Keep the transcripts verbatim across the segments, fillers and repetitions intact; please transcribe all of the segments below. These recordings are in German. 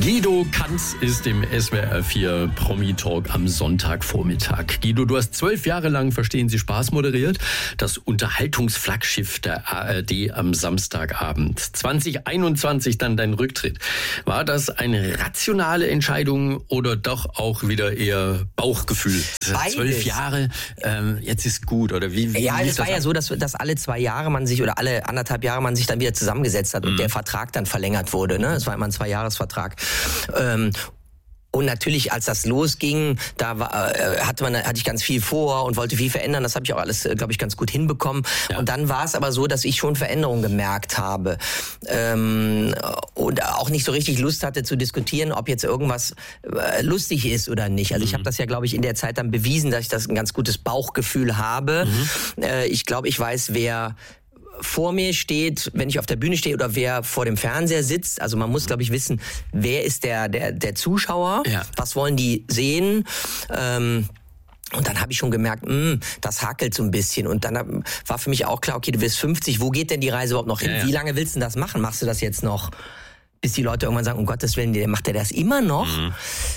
Guido Kanz ist im S W R vier Promi-Talk am Sonntagvormittag. Guido, du hast zwölf Jahre lang Verstehen Sie Spaß moderiert. Das Unterhaltungsflaggschiff der A R D am Samstagabend. zwanzig einundzwanzig dann dein Rücktritt. War das eine rationale Entscheidung oder doch auch wieder eher Bauchgefühl? Beides. Zwölf Jahre, ähm, jetzt ist gut, oder wie? wie ja, es war das ja an? so, dass, dass alle zwei Jahre man sich oder alle anderthalb Jahre man sich dann wieder zusammengesetzt hat und Mhm. der Vertrag dann verlängert wurde. Ne? Es war immer ein Zweijahresvertrag. Ähm, Und natürlich, als das losging, da war, äh, hatte man, hatte ich ganz viel vor und wollte viel verändern. Das habe ich auch alles, äh, glaube ich, ganz gut hinbekommen. Ja. Und dann war es aber so, dass ich schon Veränderungen gemerkt habe ähm, und auch nicht so richtig Lust hatte zu diskutieren, ob jetzt irgendwas äh, lustig ist oder nicht. Also mhm. ich habe das ja, glaube ich, in der Zeit dann bewiesen, dass ich das ein ganz gutes Bauchgefühl habe. Mhm. Äh, ich glaube, ich weiß, wer vor mir steht, wenn ich auf der Bühne stehe oder wer vor dem Fernseher sitzt. Also man muss, glaube ich, wissen, wer ist der der, der Zuschauer, ja. was wollen die sehen. Ähm, und dann habe ich schon gemerkt, mh, das hakelt so ein bisschen. Und dann war für mich auch klar, okay, du wirst fünfzig, wo geht denn die Reise überhaupt noch hin? Ja, ja. Wie lange willst du das machen? Machst du das jetzt noch, bis die Leute irgendwann sagen, um Gottes Willen, macht der das immer noch? Mhm.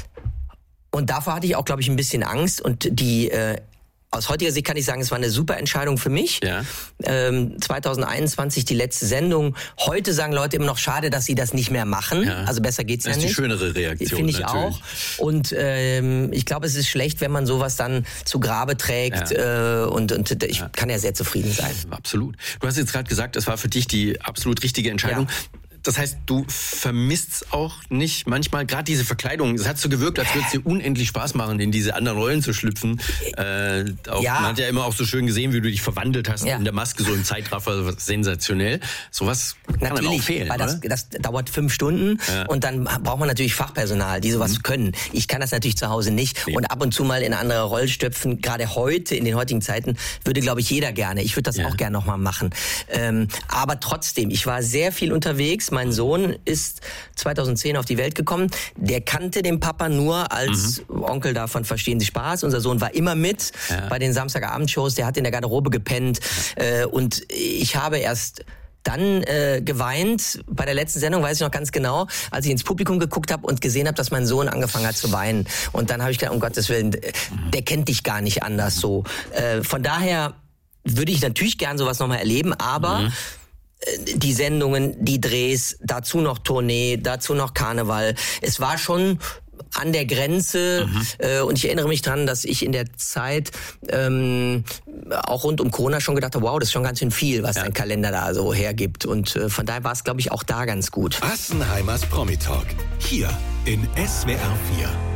Und davor hatte ich auch, glaube ich, ein bisschen Angst. Und die äh, Aus heutiger Sicht kann ich sagen, es war eine super Entscheidung für mich. Ja. Ähm, zwanzig einundzwanzig die letzte Sendung. Heute sagen Leute immer noch, schade, dass sie das nicht mehr machen. Ja. Also besser geht's ja nicht. Das ist die schönere Reaktion. Finde ich natürlich. auch. Und ähm, ich glaube, es ist schlecht, wenn man sowas dann zu Grabe trägt. Ja. Äh, und, und ich ja. kann ja sehr zufrieden sein. Absolut. Du hast jetzt gerade gesagt, es war für dich die absolut richtige Entscheidung. Ja. Das heißt, du vermisst auch nicht manchmal, gerade diese Verkleidung, es hat so gewirkt, als würde es dir unendlich Spaß machen, in diese anderen Rollen zu schlüpfen. Äh, auch, ja. Man hat ja immer auch so schön gesehen, wie du dich verwandelt hast ja. in der Maske, so im Zeitraffer, sensationell. Sowas kann einem auch fehlen, weil das, das dauert fünf Stunden ja. und dann braucht man natürlich Fachpersonal, die sowas mhm. können. Ich kann das natürlich zu Hause nicht nee. und ab und zu mal in eine andere Rolle stöpfen. Gerade heute, in den heutigen Zeiten, würde, glaube ich, jeder gerne. Ich würde das ja. auch gerne nochmal machen. Ähm, aber trotzdem, ich war sehr viel unterwegs. Mein Sohn ist zweitausendzehn auf die Welt gekommen. Der kannte den Papa nur als mhm. Onkel davon Verstehen Sie Spaß. Unser Sohn war immer mit ja. bei den Samstagabendshows. Der hat in der Garderobe gepennt. Ja. Äh, und ich habe erst dann äh, geweint. Bei der letzten Sendung weiß ich noch ganz genau, als ich ins Publikum geguckt habe und gesehen habe, dass mein Sohn angefangen hat zu weinen. Und dann habe ich gedacht, um Gottes Willen, der kennt dich gar nicht anders so. Äh, von daher würde ich natürlich gern sowas nochmal erleben, aber mhm. die Sendungen, die Drehs, dazu noch Tournee, dazu noch Karneval. Es war schon an der Grenze mhm. äh, und ich erinnere mich dran, dass ich in der Zeit ähm, auch rund um Corona schon gedacht habe, wow, das ist schon ganz schön viel, was ja. ein Kalender da so hergibt. Und äh, von daher war es, glaube ich, auch da ganz gut. Assenheimers Promi-Talk, hier in S W R vier.